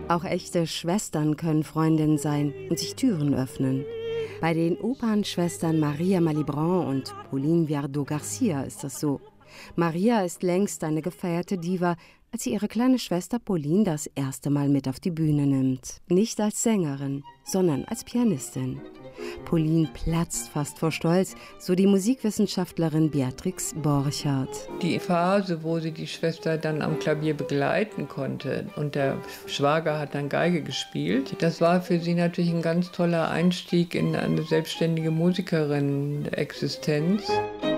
Auch echte Schwestern können Freundinnen sein und sich Türen öffnen. Bei den Opernschwestern Maria Malibran und Pauline Viardot-Garcia ist das so. Maria ist längst eine gefeierte Diva, als sie ihre kleine Schwester Pauline das erste Mal mit auf die Bühne nimmt. Nicht als Sängerin, sondern als Pianistin. Pauline platzt fast vor Stolz, so die Musikwissenschaftlerin Beatrix Borchardt. Die Phase, wo sie die Schwester dann am Klavier begleiten konnte und der Schwager hat dann Geige gespielt, das war für sie natürlich ein ganz toller Einstieg in eine selbstständige Musikerin-Existenz.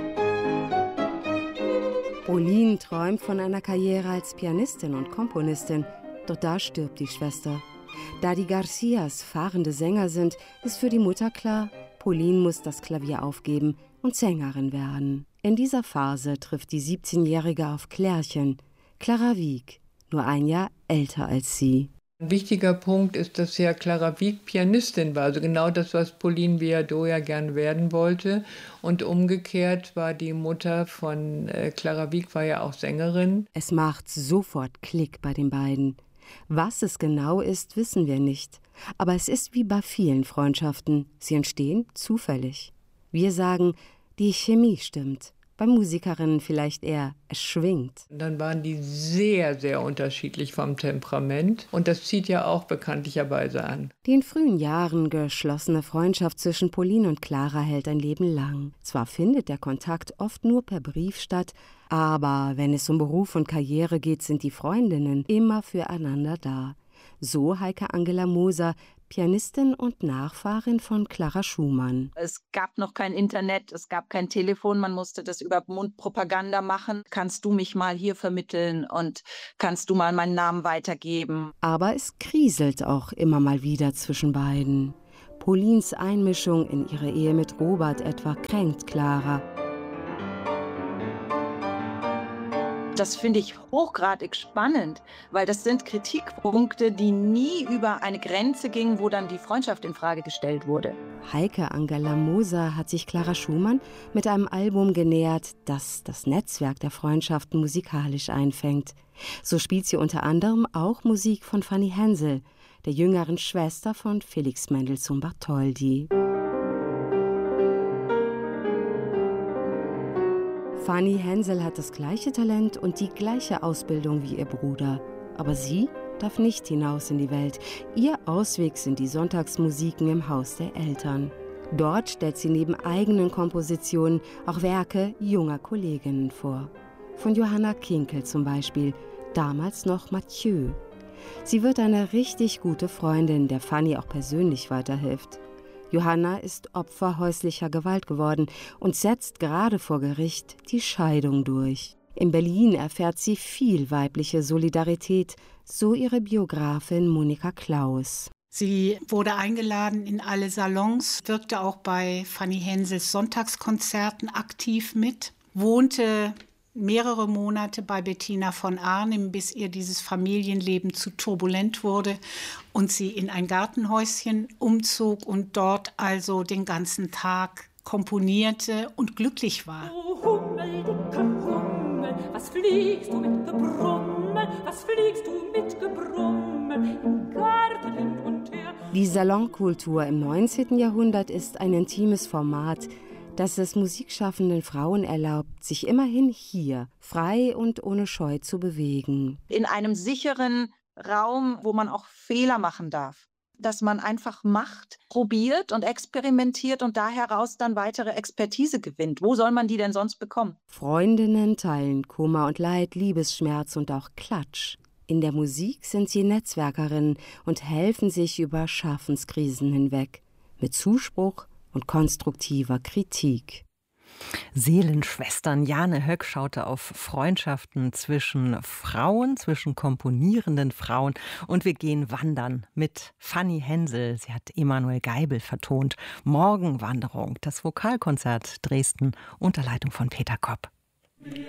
Pauline träumt von einer Karriere als Pianistin und Komponistin, doch da stirbt die Schwester. Da die Garcias fahrende Sänger sind, ist für die Mutter klar, Pauline muss das Klavier aufgeben und Sängerin werden. In dieser Phase trifft die 17-Jährige auf Klärchen, Clara Wieck, nur ein Jahr älter als sie. Ein wichtiger Punkt ist, dass ja Clara Wieck Pianistin war, also genau das, was Pauline Viardot ja gern werden wollte. Und umgekehrt war die Mutter von Clara Wieck war ja auch Sängerin. Es macht sofort Klick bei den beiden. Was es genau ist, wissen wir nicht. Aber es ist wie bei vielen Freundschaften. Sie entstehen zufällig. Wir sagen, die Chemie stimmt. Bei Musikerinnen vielleicht eher, es schwingt. Dann waren die sehr, sehr unterschiedlich vom Temperament. Und das zieht ja auch bekanntlicherweise an. Die in frühen Jahren geschlossene Freundschaft zwischen Pauline und Clara hält ein Leben lang. Zwar findet der Kontakt oft nur per Brief statt, aber wenn es um Beruf und Karriere geht, sind die Freundinnen immer füreinander da. So Heike Angela Moser, Pianistin und Nachfahrin von Clara Schumann. Es gab noch kein Internet, es gab kein Telefon, man musste das über Mundpropaganda machen. Kannst du mich mal hier vermitteln und kannst du mal meinen Namen weitergeben? Aber es kriselt auch immer mal wieder zwischen beiden. Paulines Einmischung in ihre Ehe mit Robert etwa kränkt Clara. Das finde ich hochgradig spannend, weil das sind Kritikpunkte, die nie über eine Grenze gingen, wo dann die Freundschaft in Frage gestellt wurde. Heike Angela Moser hat sich Clara Schumann mit einem Album genähert, das das Netzwerk der Freundschaften musikalisch einfängt. So spielt sie unter anderem auch Musik von Fanny Hensel, der jüngeren Schwester von Felix Mendelssohn Bartholdy. Fanny Hensel hat das gleiche Talent und die gleiche Ausbildung wie ihr Bruder. Aber sie darf nicht hinaus in die Welt. Ihr Ausweg sind die Sonntagsmusiken im Haus der Eltern. Dort stellt sie neben eigenen Kompositionen auch Werke junger Kolleginnen vor. Von Johanna Kinkel zum Beispiel, damals noch Mathieu. Sie wird eine richtig gute Freundin, der Fanny auch persönlich weiterhilft. Johanna ist Opfer häuslicher Gewalt geworden und setzt gerade vor Gericht die Scheidung durch. In Berlin erfährt sie viel weibliche Solidarität, so ihre Biografin Monika Klaus. Sie wurde eingeladen in alle Salons, wirkte auch bei Fanny Hensels Sonntagskonzerten aktiv mit, wohnte mehrere Monate bei Bettina von Arnim, bis ihr dieses Familienleben zu turbulent wurde und sie in ein Gartenhäuschen umzog und dort also den ganzen Tag komponierte und glücklich war. O Hummel, dicker Hummel, was fliegst du mit Gebrummel, was fliegst du mit Gebrummel, im Garten hin und her. Die Salonkultur im 19. Jahrhundert ist ein intimes Format, das es musikschaffenden Frauen erlaubt, sich immerhin hier frei und ohne Scheu zu bewegen. In einem sicheren Raum, wo man auch Fehler machen darf. Dass man einfach macht, probiert und experimentiert und da heraus dann weitere Expertise gewinnt. Wo soll man die denn sonst bekommen? Freundinnen teilen Kummer und Leid, Liebesschmerz und auch Klatsch. In der Musik sind sie Netzwerkerinnen und helfen sich über Schaffenskrisen hinweg. Mit Zuspruch und konstruktiver Kritik. Seelenschwestern Jane Höck schaute auf Freundschaften zwischen Frauen, zwischen komponierenden Frauen. Und wir gehen wandern mit Fanny Hensel. Sie hat Emanuel Geibel vertont. Morgenwanderung, das Vokalkonzert Dresden unter Leitung von Peter Kopp.